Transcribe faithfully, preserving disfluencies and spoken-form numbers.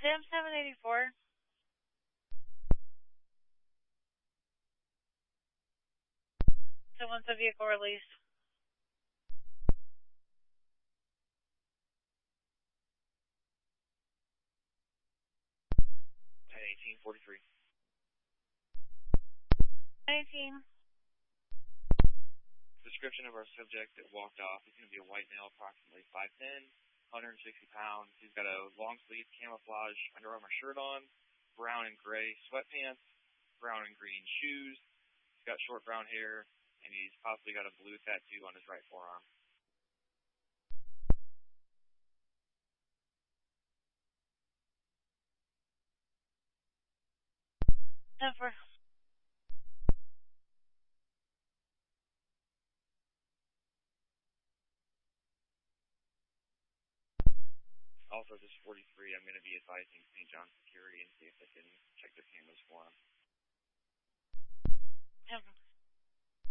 Sam seven eighty-four. Someone's a vehicle release. ten eighteen forty-three. eighteen. Description of our subject that walked off is going to be a white male, approximately five ten, one hundred sixty pounds. He's got a long sleeve camouflage Under Armour shirt on, brown and gray sweatpants, brown and green shoes. He's got short brown hair, and he's possibly got a blue tattoo on his right forearm. ten four. Also, this forty-three, I'm going to be advising Saint John Security and see if they can check their cameras for him.